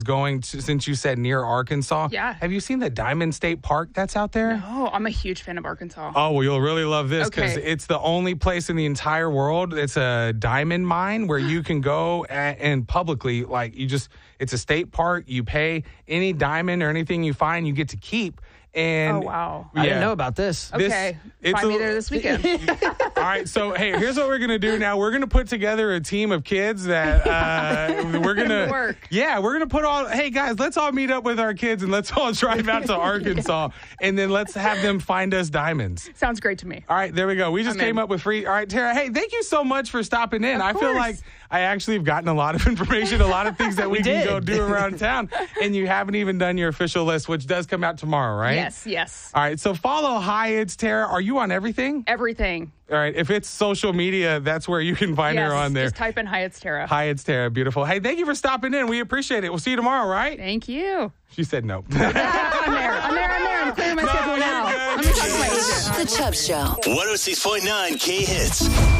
going to, since you said near Arkansas. Yeah. Have you seen the Diamond State Park that's out there? Oh, I'm a huge fan of Arkansas. Oh, well, you'll really love this because Okay. it's the only place in the entire world. It's a diamond mine where you can go and publicly, it's a state park. You pay any diamond or anything you find, you get to keep. And Oh, wow. I didn't know about this. Okay. Find me there this weekend. All right, so hey, here's what we're gonna do now. We're gonna put together a team of kids that we're gonna Work. Yeah, we're gonna put all. Hey guys, let's all meet up with our kids and let's all drive out to Arkansas and then let's have them find us diamonds. Sounds great to me. All right, there we go. We just I'm came in. up with free. All right, Tara. Hey, thank you so much for stopping in. Of I feel course. like I actually have gotten a lot of information, a lot of things that we can did. go do around town, and you haven't even done your official list, which does come out tomorrow, right? Yes. All right, so follow Hi, it's Tara. Are you on everything? Everything. All right, if it's social media, that's where you can find her on there. Just type in Hi, it's Tara. Hi, it's Tara. Beautiful. Hey, thank you for stopping in. We appreciate it. We'll see you tomorrow, right? Thank you. She said no. I'm there. I'm clearing my schedule now. you're good. Let me talk to my agent. The Chubb Show. 106.9 K Hits.